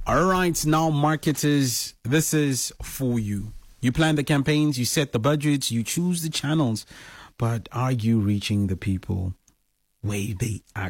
All right, now marketers, this is for you. You plan the campaigns, you set the budgets, you choose the channels, but are you reaching the people where they